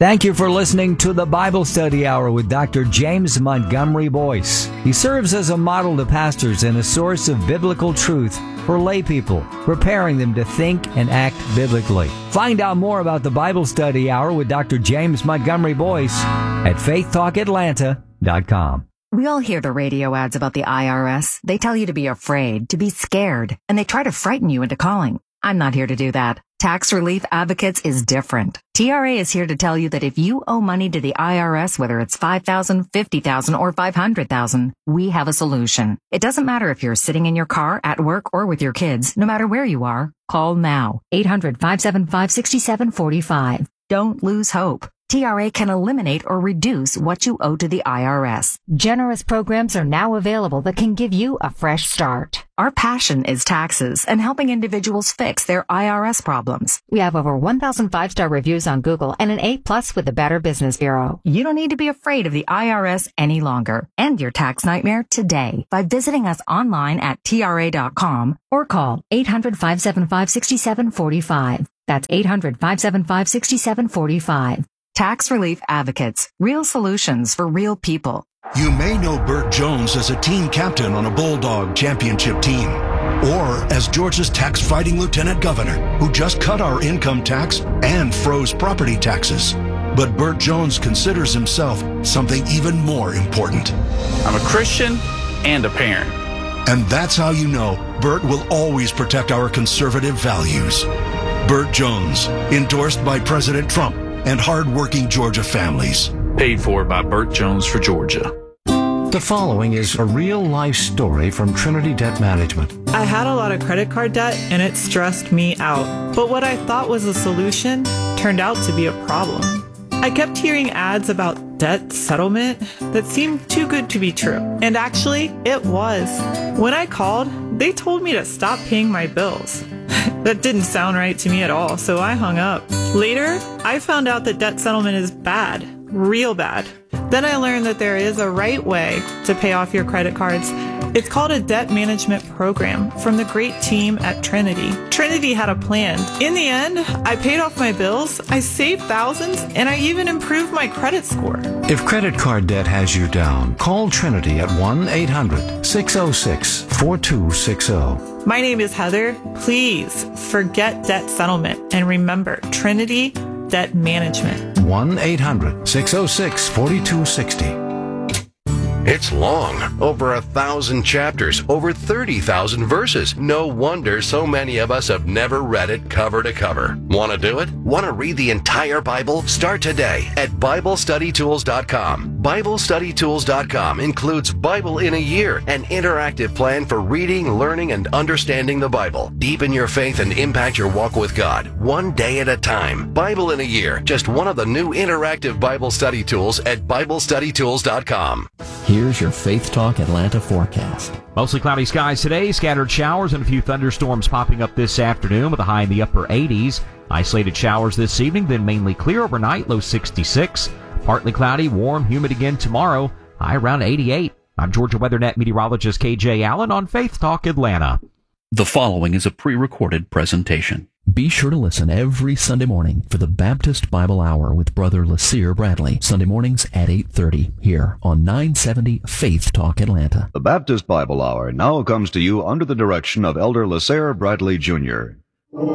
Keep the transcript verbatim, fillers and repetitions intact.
Thank you for listening to the Bible Study Hour with Doctor James Montgomery Boyce. He serves as a model to pastors and a source of biblical truth for lay people, preparing them to think and act biblically. Find out more about the Bible Study Hour with Doctor James Montgomery Boyce at faith talk atlanta dot com. We all hear the radio ads about the I R S. They tell you to be afraid, to be scared, and they try to frighten you into calling. I'm not here to do that. Tax Relief Advocates is different. T R A is here to tell you that if you owe money to the I R S, whether it's five thousand dollars, fifty thousand dollars, or five hundred thousand dollars, we have a solution. It doesn't matter if you're sitting in your car, at work, or with your kids. No matter where you are, call now. eight hundred, five seven five, six seven four five. Don't lose hope. T R A can eliminate or reduce what you owe to the I R S. Generous programs are now available that can give you a fresh start. Our passion is taxes and helping individuals fix their I R S problems. We have over one thousand five-star reviews on Google and an A plus with the Better Business Bureau. You don't need to be afraid of the I R S any longer. End your tax nightmare today by visiting us online at T R A dot com or call eight hundred, five seven five, six seven four five. That's eight hundred, five seven five, six seven four five. Tax Relief Advocates. Real solutions for real people. You may know Burt Jones as a team captain on a Bulldog championship team, or as Georgia's tax-fighting lieutenant governor who just cut our income tax and froze property taxes. But Burt Jones considers himself something even more important. I'm a Christian and a parent. And that's how you know Burt will always protect our conservative values. Burt Jones, endorsed by President Trump and hard-working Georgia families. Paid for by Burt Jones for Georgia. The following is a real-life story from Trinity Debt Management. I had a lot of credit card debt, and it stressed me out. But what I thought was a solution turned out to be a problem. I kept hearing ads about debt settlement that seemed too good to be true. And actually, it was. When I called, they told me to stop paying my bills. That didn't sound right to me at all, so I hung up. Later, I found out that debt settlement is bad, real bad. Then I learned that there is a right way to pay off your credit cards. It's called a debt management program from the great team at Trinity. Trinity had a plan. In the end, I paid off my bills, I saved thousands, and I even improved my credit score. If credit card debt has you down, call Trinity at one eight hundred, six oh six, four two six oh. My name is Heather. Please forget debt settlement and remember Trinity Debt Management. one eight hundred, six oh six, four two six oh. It's long, over a thousand chapters, over thirty thousand verses. No wonder so many of us have never read it cover to cover. Want to do it? Want to read the entire Bible? Start today at Bible Study Tools dot com. Bible Study Tools dot com includes Bible in a Year, an interactive plan for reading, learning, and understanding the Bible. Deepen your faith and impact your walk with God, one day at a time. Bible in a Year, just one of the new interactive Bible study tools at Bible Study Tools dot com. Here's your Faith Talk Atlanta forecast. Mostly cloudy skies today, scattered showers and a few thunderstorms popping up this afternoon with a high in the upper eighties. Isolated showers this evening, then mainly clear overnight, low sixty-six. Partly cloudy, warm, humid again tomorrow, high around eighty-eight. I'm Georgia WeatherNet meteorologist K J Allen on Faith Talk Atlanta. The following is a pre-recorded presentation. Be sure to listen every Sunday morning for the Baptist Bible Hour with Brother LaSere Bradley. Sunday mornings at eight thirty here on nine seventy Faith Talk Atlanta. The Baptist Bible Hour now comes to you under the direction of Elder LaSere Bradley Junior